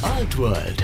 Art World.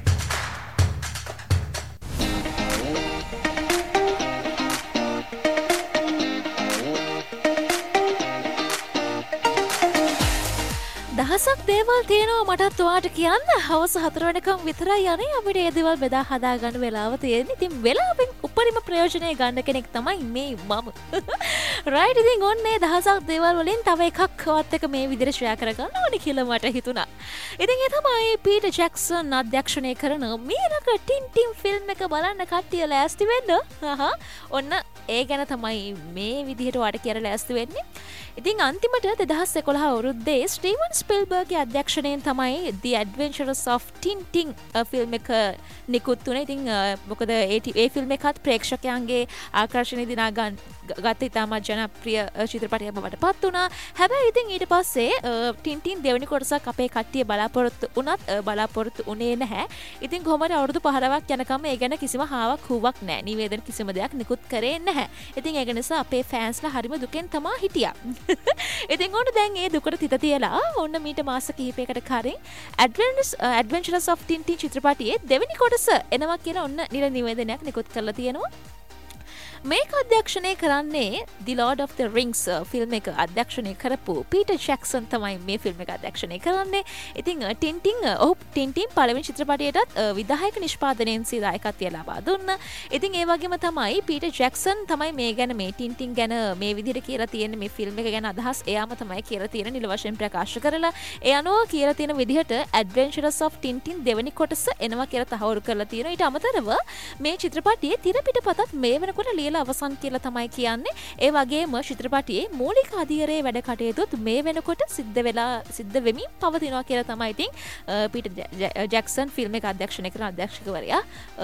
දහසක් දේවල් තියෙනවා මටත් ඔයාට කියන්න. හවස 4 වෙනකම් විතරයි යන්නේ. අපිට ඒ දේවල් බෙදා හදා ගන්න වෙලාව තියෙන්නේ. ඉතින් වෙලාවෙන් උපරිම ප්‍රයෝජනය ගන්න කෙනෙක් තමයි මේ මම. රයිට් ඉතින් ඔන්නේ දහසක් දේවල් වලින් තව එකක් ඔයත් එක්ක මේ විදිහට ෂෙයා කරගන්න ඕනේ කියලා මට හිතුණා. ඉතින් ඒ තමයි පීටර් ජැක්සන් අධ්‍යක්ෂණය කරන මීලක ටින්ටින් ෆිල්ම් එක බලන්න කට්ටිය ලෑස්ති වෙන්න. ඔන්න ඒ ගැන තමයි මේ විදිහට ඔයාට කියලා ලෑස්ති වෙන්නේ. ඉතින් අන්තිමට 2011 අවුරුද්දේ ස්ටීවන් ස්පිල්බර්ග්ගේ අධ්‍යක්ෂණයෙන් තමයි The Adventures of Tintin film එක නිකුත් වුණේ. ඉතින් මොකද ඒ ෆිල්ම් එකත් ප්‍රේක්ෂකයන්ගේ ආකර්ෂණය දිනා ගත්ත ඉතාමත් ජනප්‍රිය චිත්‍රපටයක් බවට පත් වුණා. හැබැයි ඉතින් ඊට පස්සේ ටින්ටින් දෙවෙනි කොටසක් අපේ කට්ටිය බලාපොරොත්තු වුණත් බලාපොරොත්තු උනේ නැහැ. ඉතින් කොහොමද අවුරුදු 15ක් යනකම් ඒ ගැන කිසිම හාවක් හුවක් නැහැ. නිවේදන කිසිම දෙයක් නිකුත් කරේ නැහැ. ඉතින් ඒක නිසා අපේ ෆෑන්ස්ලා හරිම දුකෙන් තමා හිටියා. ඉතින් ඔන්න දැන් ඒ දුකට තිත තියලා ඔන්න මීට මාස කිහිපයකට කලින් Adventures of Tintin චිත්‍රපටයේ දෙවෙනි කොටස එනවා කියලා ඔන්න නිල නිවේදනයක් නිකුත් කරලා තියෙනවා. මේක අධ්‍යක්ෂණය කරන්නේ The Lord of the Rings film එක අධ්‍යක්ෂණය කරපු පීටර් ජැක්සන් තමයි මේ ෆිල්ම් එක අධ්‍යක්ෂණය කරන්නේ. ඉතින් ටින්ටින් පළවෙනි චිත්‍රපටයටත් විධායක නිෂ්පාදනයෙන් දායකත්වය ලබා දුන්නා. ඉතින් ඒ වගේම තමයි පීටර් ජැක්සන් තමයි මේ ගැන මේ ටින්ටින් ගැන මේ විදිහට කියලා තියෙන මේ ෆිල්ම් එක ගැන අදහස් එයාම තමයි කියලා තියෙන නිල වශයෙන් ප්‍රකාශ කරලා. ඒ අනුව කියලා තියෙන විදිහට Adventures of Tintin දෙවෙනි කොටස එනවා කියලා තහවුරු කරලා තියෙනවා. ඊට අමතරව මේ චිත්‍රපටයේ තිර පිටපතත් මේ වෙනකොට අවසන් කියලා තමයි කියන්නේ. ඒ වගේම චිත්‍රපටයේ මූලික අධීරයේ වැඩ කටයුතුත් මේ වෙනකොට සිද්ධ වෙමින් පවතිනවා කියලා තමයි ඉතින් පීටර් ජැක්සන් ෆිල්ම් එක අධ්‍යක්ෂණය කරන අධ්‍යක්ෂකවරයා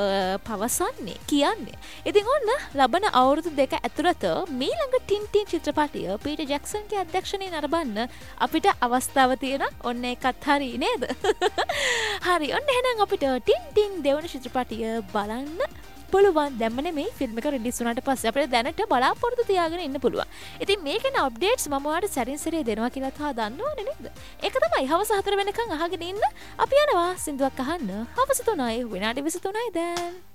පවසන්නේ කියන්නේ. ඉතින් ඔන්න ලබන අවුරුදු 2 ඇතුළත මීළඟ ටින්ටින් චිත්‍රපටය පීටර් ජැක්සන්ගේ අධ්‍යක්ෂණයෙන් නරඹන්න අපිට අවස්ථාව තියෙන ඔන්න එකත් හරි නේද? හරි ඔන්න එහෙනම් අපිට ටින්ටින් දෙවන චිත්‍රපටය බලන්න පුළුවන්. දැම්ම නෙමෙයි ෆිල්ම් එක රිලීස් වුණාට පස්සේ අපිට දැනට බලාපොරොත්තු තියාගෙන ඉන්න පුළුවන්. ඉතින් මේකේ අප්ඩේට්ස් මම ඔයාලට සැරින් සැරේ දෙනවා කියලා තා දන්නවනේ නේද? ඒක තමයි හවස 4 වෙනකන් අහගෙන ඉන්න. අපි යනවා සින්දුවක් අහන්න. හවස 3යි විනාඩි 23යි දැන්.